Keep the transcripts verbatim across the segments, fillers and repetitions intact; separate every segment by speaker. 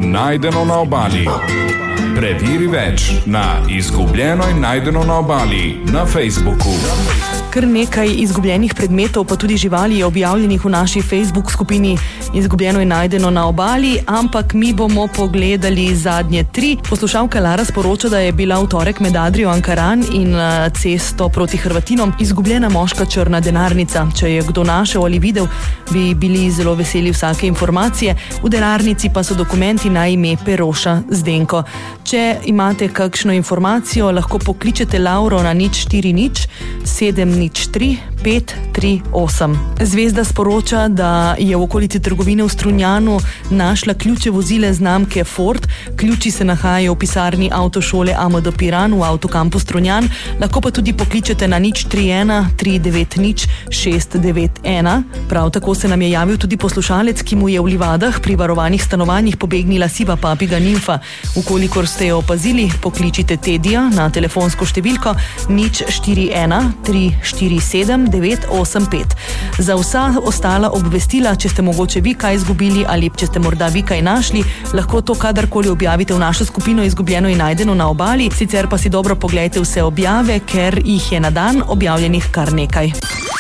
Speaker 1: najdeno na obali. Preveri več na Izgubljeno in najdeno na obali na Facebooku.
Speaker 2: Kar nekaj izgubljenih predmetov, pa tudi živali je objavljenih v naši Facebook skupini Izgubljeno in najdeno na obali, ampak mi bomo pogledali zadnje tri. Poslušalka Lara sporoča, da je bila v torek med Adrio Ankaran in cesto proti Hrvatinom izgubljena moška črna denarnica. Če je kdo našel ali videl, bi bili zelo veseli vsake informacije. V denarnici pa so dokumenti na ime Peroša Zdenko. Če imate kakšno informacijo, lahko pokličete Lauro na nič štiri nič sedem nič tri pet tri osem. Zvezda sporoča, da je v okolici trgovine v Strunjanu našla ključe vozile znamke Ford. Ključi se nahajajo v pisarni avtošole A M D Piran v avtokampu Strunjan. Lahko pa tudi pokličete na nič tri ena tri devet nič šest devet ena. Prav tako se nam je javil tudi poslušalec, ki mu je v Livadah pri varovanih stanovanjih pobegnila siva papiga nimfa. Ukolikor ste jo opazili, pokličite Tedija na telefonsko številko nič štiri ena tri štiri sedem devet osem pet. Za vsa ostala obvestila, če ste mogoče vi kaj izgubili ali če ste morda vi kaj našli, lahko to kadarkoli objavite v našo skupino Izgubljeno in najdeno na obali. Sicer pa si dobro pogledajte vse objave, ker jih je na dan objavljenih kar nekaj.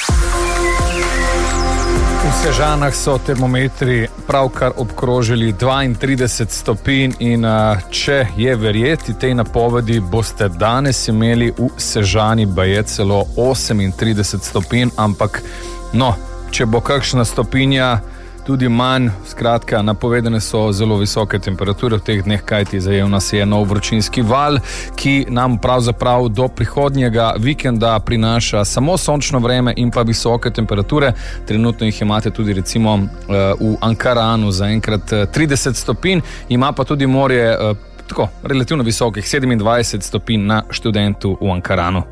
Speaker 3: V Sežanah so termometri pravkar obkrožili dvaintrideset stopinj in če je verjeti tej napovedi, boste danes imeli v Sežani baje celo osemintrideset stopinj, ampak no, če bo kakšna stopinja tudi manj, skratka, napovedane so zelo visoke temperature v teh dneh, kajti zajel nas je nov vročinski val, ki nam pravzaprav do prihodnjega vikenda prinaša samo sončno vreme in pa visoke temperature. Trenutno jih imate tudi recimo v Ankaranu zaenkrat trideset stopinj, ima pa tudi morje tako relativno visokih sedemindvajset stopinj na Študentu v Ankaranu.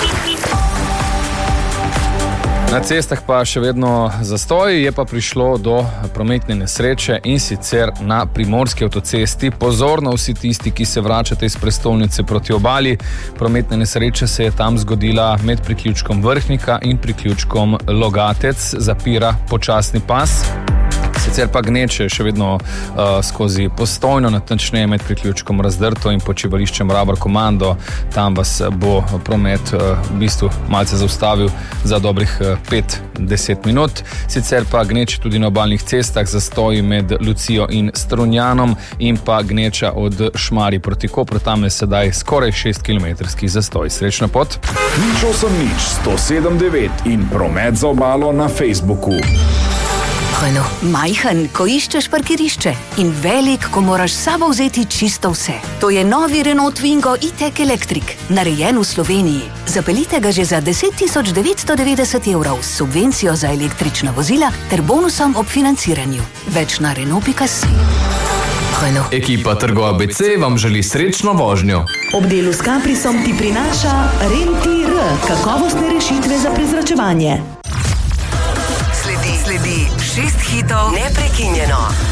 Speaker 3: Na cestah pa še vedno zastoj, je pa prišlo do prometne nesreče in sicer na primorski avtocesti. Pozorno vsi tisti, ki se vračate iz prestolnice proti obali. Prometna nesreča se je tam zgodila med priključkom Vrhnika in priključkom Logatec, zapira počasni pas. Sicer pa gneče še vedno uh, skozi Postojno, natančneje med priključkom Razdrto in počivališčem Rabor Komando. Tam vas bo promet uh, v bistvu malce zaustavil za dobrih uh, pet do deset minut. Sicer pa gneče tudi na obalnih cestah, zastoji med Lucijo in Strunjanom in pa gneča od Šmarij proti Kopru. Tam je sedaj skoraj šestkilometrski zastoj. Srečno pot!
Speaker 1: nič osem nič sto sedem devet in promet za obalo na Facebooku.
Speaker 4: Hojno, majhen, ko iščeš parkirišče in velik, ko moraš s sabo vzeti čisto vse. To je novi Renault Twingo E-Tech Electric, narejen v Sloveniji. Zapeljite ga že za deset tisoč devetsto devetdeset evrov s subvencijo za električna vozila ter bonusom ob financiranju. Več na Renault pika si. Hojno.
Speaker 5: Ekipa Trgo A B C vam želi srečno vožnjo.
Speaker 2: Ob delu s Caprisom ti prinaša Rentir, kakovostne rešitve za prezračevanje.
Speaker 4: Sledi šest hitov neprekinjeno.